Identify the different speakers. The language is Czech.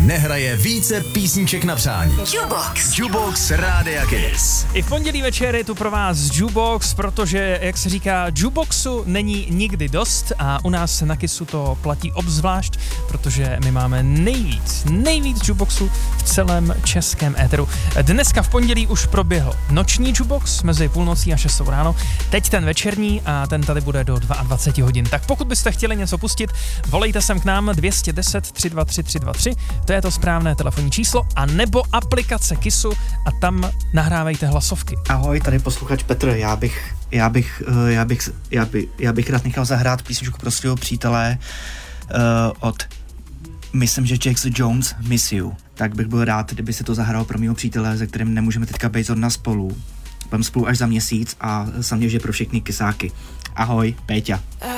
Speaker 1: nehraje více písniček na přání. Jukebox Rádia Kiss.
Speaker 2: I v pondělí večer je tu pro vás Jukebox, protože, jak se říká, Jukeboxu není nikdy dost a u nás na Kissu to platí obzvlášť, protože my máme nejvíc Jukeboxu v celém českém éteru. Dneska v pondělí už proběhl noční Jukebox mezi půlnocí a 6 ráno, teď ten večerní a ten tady bude do 22 hodin. Tak pokud byste chtěli něco pustit, volejte sem k nám 210 323 323, to je to správné telefonní číslo, a nebo aplikace Kissu a tam nahrávejte hlasovky.
Speaker 3: Ahoj, tady posluchač Petr, já bych rád nechal zahrát písničku pro svého přítele od, myslím, že Jackson Jones, Miss You. Tak bych byl rád, kdyby se to zahrál pro mýho přítele, se kterým nemůžeme teďka být zrovna spolu. Budeme spolu až za měsíc a samozřejmě, že pro všechny kysáky. Ahoj, Péťa.